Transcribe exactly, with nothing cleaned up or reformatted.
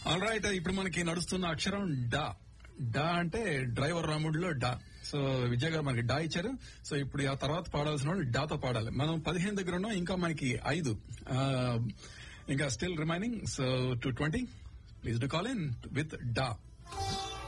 All right, ఇప్పుడు మనకి నడుస్తున్న అక్షరం డా. డా అంటే డ్రైవర్ రాముడిలో డా. సో విజయ్ గారు మనకి డా ఇచ్చారు. సో ఇప్పుడు ఆ తర్వాత పాడాల్సిన వాళ్ళు డాతో పాడాలి. మనం పదిహేను దగ్గర ఉన్నాం, ఇంకా మనకి ఐదు ఇంకా still remaining. So to twenty, please do call in with డా.